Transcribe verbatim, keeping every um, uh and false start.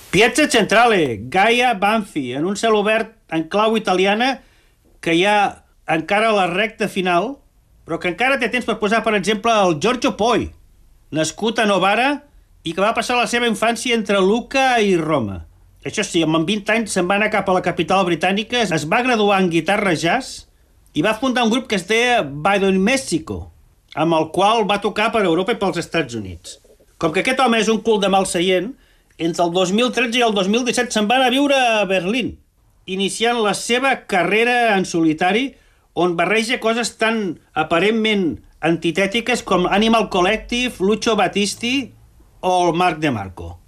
Piazza Centrale, Gaia Banfi, en un cel obert en clau italiana que hi ha encara a la recta final, però que encara té temps per posar, per exemple, el Giorgio Poi, nascut a Novara i que va passar la seva infància entre Lucca i Roma. Això sí, amb vint anys se'n va anar cap a la capital britànica, es va graduar en guitarra jazz i va fundar un grup que es deia Vado in Mexico, amb el qual va tocar per Europa i pels Estats Units. Com que aquest home és un cul de mal seient, entre el dos mil tretze i el dos mil disset se'n va anar a viure a Berlín, iniciant la seva carrera en solitari, on barreja coses tan aparentment antitètiques com Animal Collective, Lucio Battisti o el Marc De Marco.